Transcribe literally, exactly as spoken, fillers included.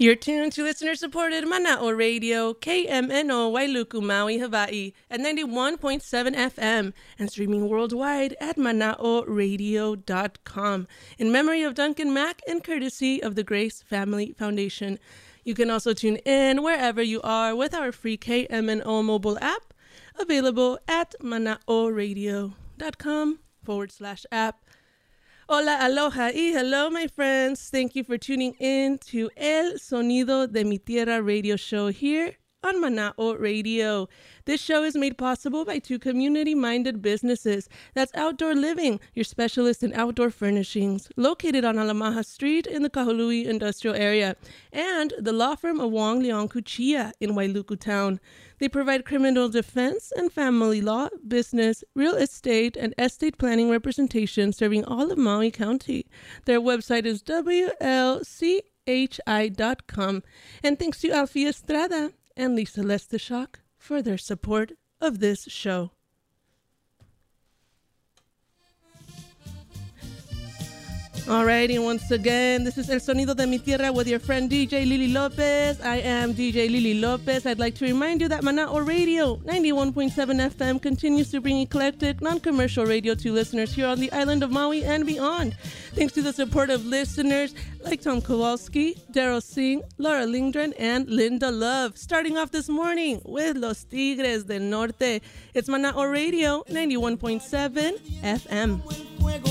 You're tuned to listener-supported Mana'o Radio, K M N O, Wailuku, Maui, Hawaii, at ninety-one point seven F M, and streaming worldwide at mana'o radio dot com, in memory of Duncan Mack and courtesy of the Grace Family Foundation. You can also tune in wherever you are with our free K M N O mobile app, available at mana'o radio dot com forward slash app. Hola, aloha, y hello, my friends. Thank you for tuning in to El Sonido de Mi Tierra radio show here on Mana'o Radio. This show is made possible by two community-minded businesses. That's Outdoor Living, your specialist in outdoor furnishings, located on Alamaha Street in the Kahului industrial area, and the law firm of Wong Leong Kuchia in Wailuku Town. They provide criminal defense and family law, business, real estate, and estate planning representation serving all of Maui County. Their website is W L C H I dot com. And thanks to Alfie Estrada and Lisa Lestashok for their support of this show. Alrighty, once again, this is El Sonido de Mi Tierra with your friend D J Lily Lopez. I am D J Lily Lopez. I'd like to remind you that Mana'o Radio, ninety-one point seven F M, continues to bring eclectic, non-commercial radio to listeners here on the island of Maui and beyond. Thanks to the support of listeners like Tom Kowalski, Daryl Singh, Laura Lindgren, and Linda Love. Starting off this morning with Los Tigres del Norte. It's Mana'o Radio, ninety-one point seven F M.